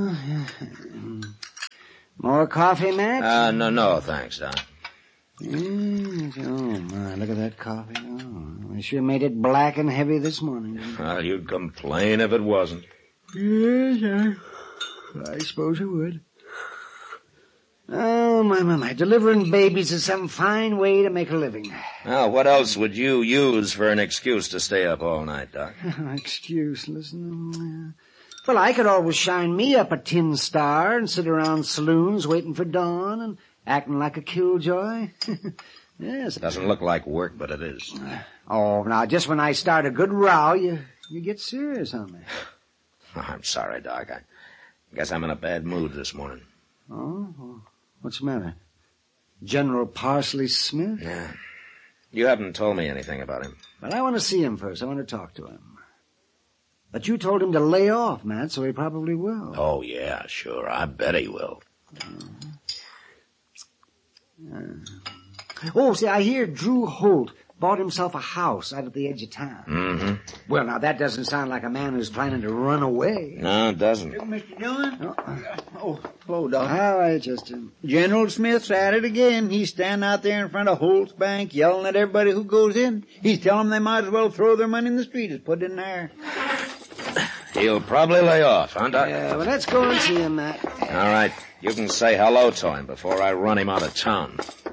More coffee, Matt? No, thanks, Doc. Yes, oh, my, look at that coffee. Oh, I sure made it black and heavy this morning. Well, you'd complain if it wasn't. Yes, I suppose I would. Oh, my. Delivering babies is some fine way to make a living. Now, what else would you use for an excuse to stay up all night, Doc? Excuse, listen. Well, I could always shine me up a tin star and sit around saloons waiting for dawn and acting like a killjoy. Yes. Doesn't look like work, but it is. Oh, now, just when I start a good row, you get serious on me. Oh, I'm sorry, Doc. I guess I'm in a bad mood this morning. Oh? What's the matter? General Parsley Smith? Yeah. You haven't told me anything about him. Well, I want to see him first. I want to talk to him. But you told him to lay off, Matt, so he probably will. Oh, yeah, sure. I bet he will. Oh, see, I hear Drew Holt bought himself a house out at the edge of town. Mm-hmm. Well, now, that doesn't sound like a man who's planning to run away. No, it doesn't. Mr. Dillon? Oh, hello, Doc. How are you, Justin? General Smith's at it again. He's standing out there in front of Holt's Bank yelling at everybody who goes in. He's telling them they might as well throw their money in the street as put it in there. He'll probably lay off, huh, Doc? Yeah, well, let's go and see him, Matt. All right. You can say hello to him before I run him out of town.